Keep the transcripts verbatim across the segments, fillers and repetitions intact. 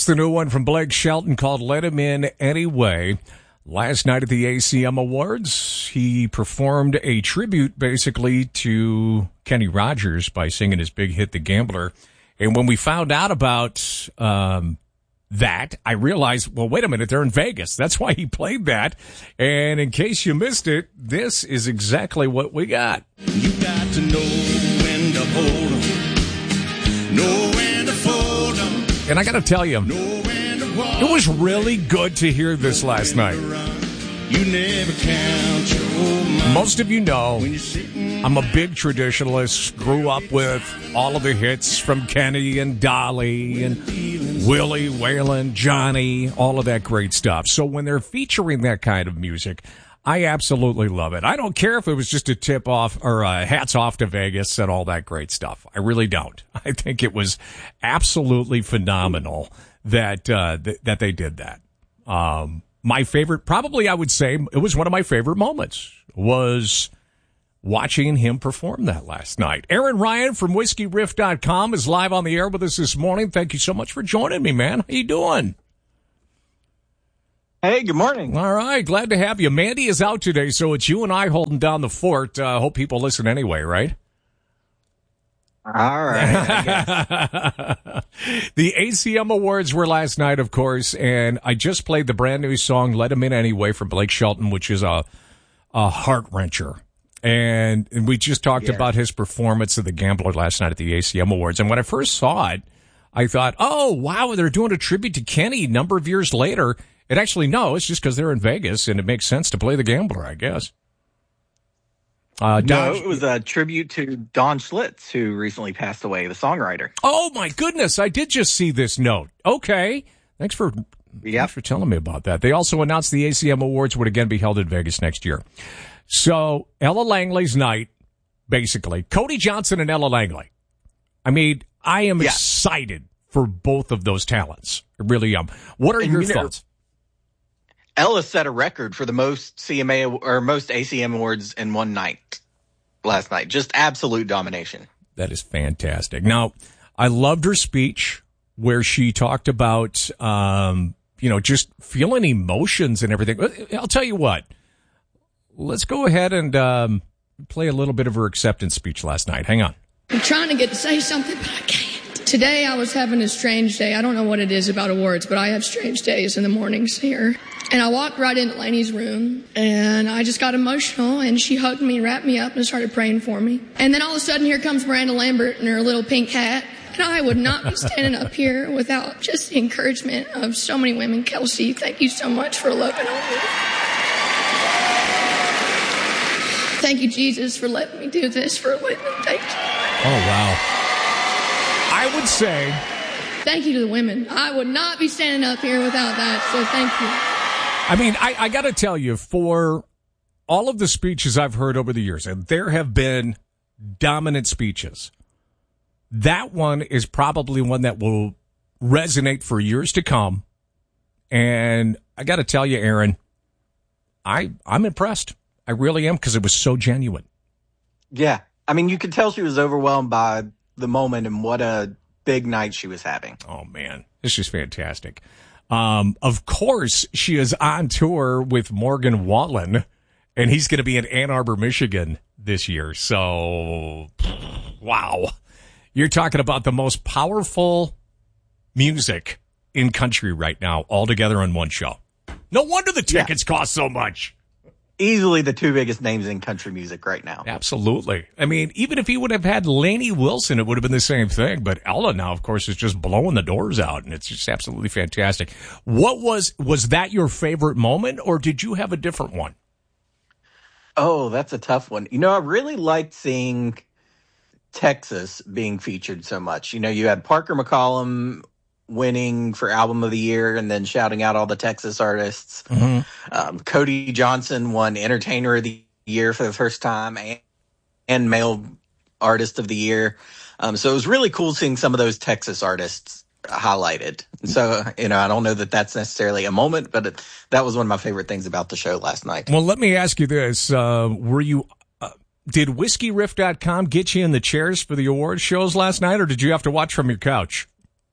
the new one from Blake Shelton called Let Him In Anyway. Last night at the A C M Awards, he performed a tribute basically to Kenny Rogers by singing his big hit, The Gambler. And when we found out about um, that, I realized, well, wait a minute, they're in Vegas. That's why he played that. And in case you missed it, this is exactly what we got. You got to know when to hold 'em, know when to fold 'em. And I got to tell you, it was really good to hear this last night. You never count your money. Most of you know I'm a big traditionalist, grew up with all of the hits from Kenny and Dolly and Willie, Waylon, Johnny, all of that great stuff. So when they're featuring that kind of music, I absolutely love it. I don't care if it was just a tip off or uh, hats off to Vegas and all that great stuff. I really don't. I think it was absolutely phenomenal that uh, th- that they did that. Um, my favorite, probably I would say, it was one of my favorite moments, was watching him perform that last night. Aaron Ryan from whiskey riff dot com is live on the air with us this morning. Thank you so much for joining me, man. How you doing? Hey, good morning. All right, glad to have you. Mandy is out today, so it's you and I holding down the fort. I uh, hope people listen anyway, right? All right. I guess. The A C M Awards were last night, of course, and I just played the brand new song "Let Him In Anyway" from Blake Shelton, which is a a heart wrencher. And, and we just talked yeah. about his performance of The Gambler last night at the A C M Awards. And when I first saw it, I thought, "Oh, wow, they're doing a tribute to Kenny a number of years later." It actually, no, it's just because they're in Vegas, and it makes sense to play The Gambler, I guess. Uh, no, it was a tribute to Don Schlitz, who recently passed away, the songwriter. Oh, my goodness, I did just see this note. Okay, thanks for, yep. thanks for telling me about that. They also announced the A C M Awards would again be held in Vegas next year. So, Ella Langley's night, basically. Cody Johnson and Ella Langley. I mean, I am yeah. excited for both of those talents. I really am. What are and your you thoughts? Know, Ella set a record for the most C M A or most A C M awards in one night last night. Just absolute domination. That is fantastic. Now, I loved her speech where she talked about, um, you know, just feeling emotions and everything. I'll tell you what. Let's go ahead and um, play a little bit of her acceptance speech last night. Hang on. I'm trying to get to say something, but I can't. Today I was having a strange day. I don't know what it is about awards, but I have strange days in the mornings here. And I walked right into Lainey's room, and I just got emotional, and she hugged me, wrapped me up, and started praying for me. And then all of a sudden, here comes Miranda Lambert in her little pink hat. And I would not be standing up here without just the encouragement of so many women. Kelsey, thank you so much for loving on me. Thank you, Jesus, for letting me do this for a living. Thank you. Oh, wow. I would say... Thank you to the women. I would not be standing up here without that, so thank you. I mean, I, I got to tell you, for all of the speeches I've heard over the years, and there have been dominant speeches, that one is probably one that will resonate for years to come. And I got to tell you, Aaron, I, I'm impressed. I really am, because it was so genuine. Yeah. I mean, you could tell she was overwhelmed by the moment and what a big night she was having. Oh, man. This is fantastic. Um, of course, she is on tour with Morgan Wallen, and he's going to be in Ann Arbor, Michigan this year. So, wow. You're talking about the most powerful music in country right now, all together in one show. No wonder the tickets yeah. cost so much. Easily the two biggest names in country music right now. Absolutely. I mean, even if he would have had Lainey Wilson, it would have been the same thing. But Ella now, of course, is just blowing the doors out, and it's just absolutely fantastic. What was, was that your favorite moment, or did you have a different one? Oh, that's a tough one. You know, I really liked seeing Texas being featured so much. You know, you had Parker McCollum winning for Album of the Year and then shouting out all the Texas artists. Mm-hmm. Um, Cody Johnson won Entertainer of the Year for the first time and, and Male Artist of the Year. Um, so it was really cool seeing some of those Texas artists highlighted. So, you know, I don't know that that's necessarily a moment, but it, that was one of my favorite things about the show last night. Well, let me ask you this. Uh, were you, uh, did whiskey riff dot com get you in the chairs for the awards shows last night, or did you have to watch from your couch?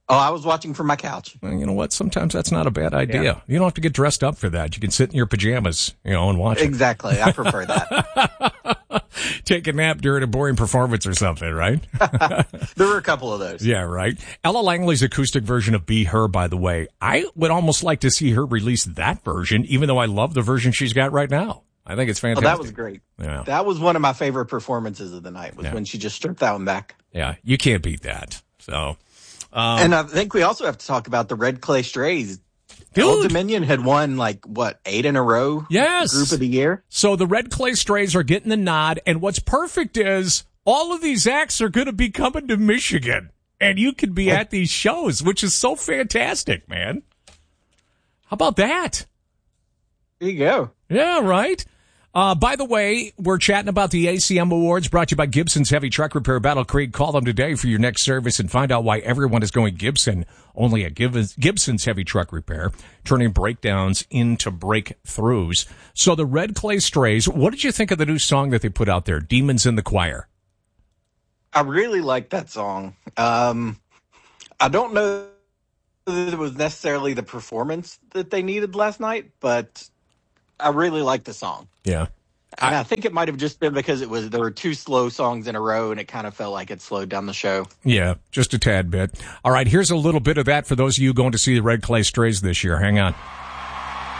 Oh, I was watching from my couch. Well, you know what? Sometimes that's not a bad idea. Yeah. You don't have to get dressed up for that. You can sit in your pajamas, you know, and watch it. Exactly. I prefer that. Take a nap during a boring performance or something, right? There were a couple of those. Yeah, right. Ella Langley's acoustic version of Be Her, by the way. I would almost like to see her release that version, even though I love the version she's got right now. I think it's fantastic. Oh, that was great. Yeah. That was one of my favorite performances of the night, was Yeah. when she just stripped that one back. Yeah, you can't beat that. So, um, And I think we also have to talk about the Red Clay Strays. Dude. Old Dominion had won, like, what, eight in a row? Yes. Group of the year? So the Red Clay Strays are getting the nod, and what's perfect is all of these acts are going to be coming to Michigan, and you could be at these shows, which is so fantastic, man. How about that? There you go. Yeah, right. Uh, by the way, we're chatting about the A C M Awards brought to you by Gibson's Heavy Truck Repair, Battle Creek. Call them today for your next service and find out why everyone is going Gibson. Only at Gibson's Heavy Truck Repair, turning breakdowns into breakthroughs. So the Red Clay Strays, what did you think of the new song that they put out there, Demons in the Choir? I really like that song. Um, I don't know that it was necessarily the performance that they needed last night, but I really like the song. Yeah. And I, I think it might have just been because it was there were two slow songs in a row, and it kind of felt like it slowed down the show. Yeah, just a tad bit. All right, here's a little bit of that for those of you going to see the Red Clay Strays this year. Hang on.